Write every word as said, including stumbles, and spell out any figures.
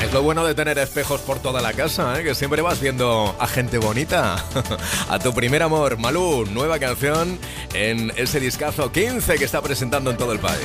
Es lo bueno de tener espejos por toda la casa, ¿eh? Que siempre vas viendo a gente bonita. A tu primer amor, Malú, nueva canción en ese discazo quince que está presentando en todo el país.